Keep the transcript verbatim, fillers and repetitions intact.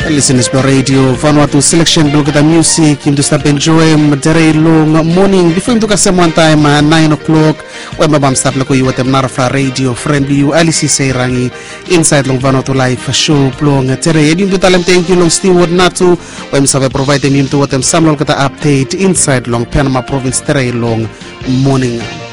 Listen to radio Vanuatu selection dulu kita music yang bisa enjoy dari long morning before itu kasih one time nine o'clock we mabam start lako iwa tem narafra radio friendly you alisi seirangi inside long Vanuatu live show plong tere edin tu talem thank you long steward natu we msabe provide them to watem samlol kata update inside long Panama province tere long morning